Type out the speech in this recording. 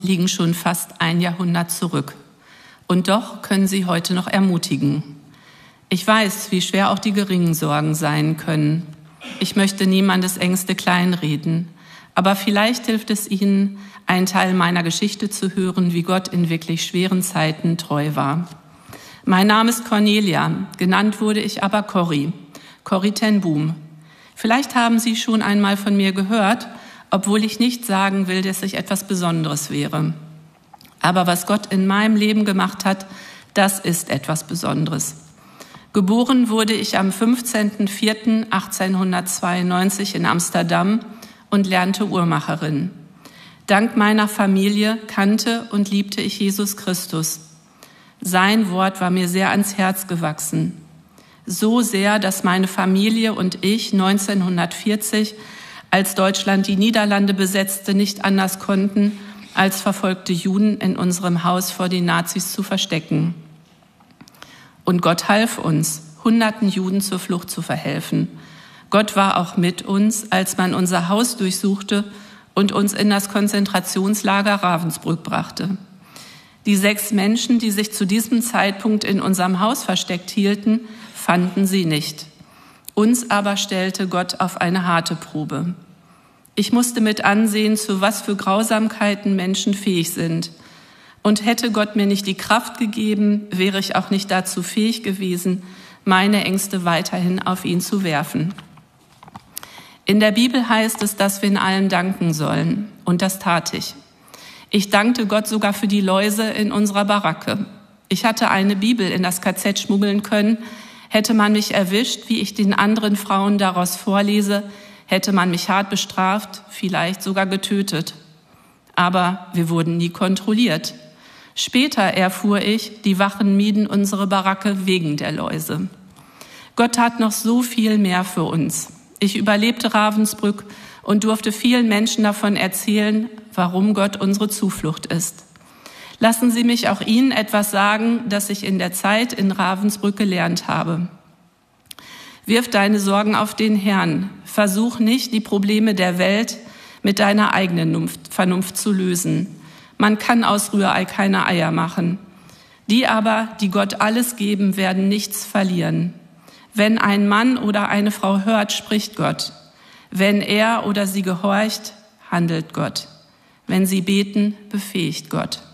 liegen schon fast ein Jahrhundert zurück. Und doch können sie heute noch ermutigen. Ich weiß, wie schwer auch die geringen Sorgen sein können. Ich möchte niemandes Ängste kleinreden, aber vielleicht hilft es Ihnen, einen Teil meiner Geschichte zu hören, wie Gott in wirklich schweren Zeiten treu war. Mein Name ist Cornelia, genannt wurde ich aber Corrie ten Boom. Vielleicht haben Sie schon einmal von mir gehört, obwohl ich nicht sagen will, dass ich etwas Besonderes wäre. Aber was Gott in meinem Leben gemacht hat, das ist etwas Besonderes. Geboren wurde ich am 15.04.1892 in Amsterdam und lernte Uhrmacherin. Dank meiner Familie kannte und liebte ich Jesus Christus. Sein Wort war mir sehr ans Herz gewachsen. So sehr, dass meine Familie und ich 1940, als Deutschland die Niederlande besetzte, nicht anders konnten, als verfolgte Juden in unserem Haus vor den Nazis zu verstecken. Und Gott half uns, Hunderten Juden zur Flucht zu verhelfen. Gott war auch mit uns, als man unser Haus durchsuchte und uns in das Konzentrationslager Ravensbrück brachte. Die 6 Menschen, die sich zu diesem Zeitpunkt in unserem Haus versteckt hielten, fanden sie nicht. Uns aber stellte Gott auf eine harte Probe. Ich musste mit ansehen, zu was für Grausamkeiten Menschen fähig sind. Und hätte Gott mir nicht die Kraft gegeben, wäre ich auch nicht dazu fähig gewesen, meine Ängste weiterhin auf ihn zu werfen. In der Bibel heißt es, dass wir in allem danken sollen. Und das tat ich. Ich dankte Gott sogar für die Läuse in unserer Baracke. Ich hatte eine Bibel in das KZ schmuggeln können. Hätte man mich erwischt, wie ich den anderen Frauen daraus vorlese, hätte man mich hart bestraft, vielleicht sogar getötet. Aber wir wurden nie kontrolliert. Später erfuhr ich, die Wachen mieden unsere Baracke wegen der Läuse. Gott tat noch so viel mehr für uns. Ich überlebte Ravensbrück und durfte vielen Menschen davon erzählen, warum Gott unsere Zuflucht ist. Lassen Sie mich auch Ihnen etwas sagen, das ich in der Zeit in Ravensbrück gelernt habe. Wirf deine Sorgen auf den Herrn. Versuch nicht, die Probleme der Welt mit deiner eigenen Vernunft zu lösen. Man kann aus Rührei keine Eier machen. Die aber, die Gott alles geben, werden nichts verlieren. Wenn ein Mann oder eine Frau hört, spricht Gott. Wenn er oder sie gehorcht, handelt Gott. Wenn sie beten, befähigt Gott.